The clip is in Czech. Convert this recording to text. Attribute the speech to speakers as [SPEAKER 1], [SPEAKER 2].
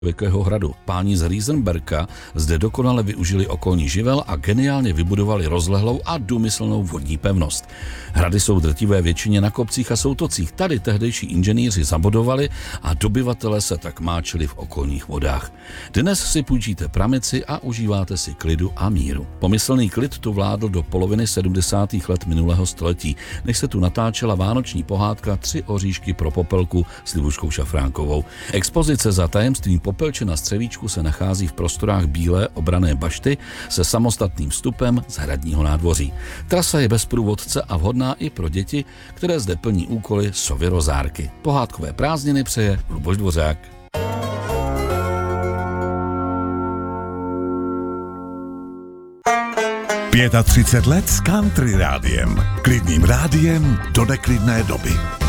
[SPEAKER 1] věkého hradu. Páni z Riesenberka zde dokonale využili okolní živel a geniálně vybudovali rozlehlou a důmyslnou vodní pevnost. Hrady jsou drtivé většině na kopcích a soutocích. Tady tehdejší inženýři zabodovali a dobyvatelé se tak máčili v okolních vodách. Dnes si půjčíte pramici a užíváte si klidu a míru. Pomyslný klid tu vládl do poloviny 70. let minulého století, než se tu natáčela vánoční pohádka 3 oříšky pro Popelku s Libuškou Šafránkovou. Expozice za tajemstvím Popelče na Střevíčku se nachází v prostorách bílé obranné bašty se samostatným vstupem z hradního nádvoří. Trasa je bez průvodce a vhodná i pro děti, které zde plní úkoly sovy Rozárky. Pohádkové prázdniny přeje Luboš Dvořák.
[SPEAKER 2] Pětatřicet let s Country rádiem. Klidným rádiem do neklidné doby.